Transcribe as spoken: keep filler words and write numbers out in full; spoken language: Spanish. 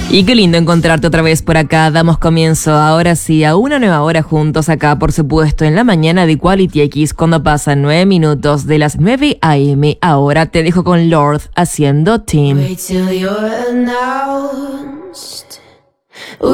Y qué lindo encontrarte otra vez por acá. Damos comienzo ahora sí a una nueva hora juntos acá, por supuesto, en la mañana de Quality X, cuando pasan nueve minutos de las nueve a eme. Ahora te dejo con Lorde haciendo Team. Wait till you're announced.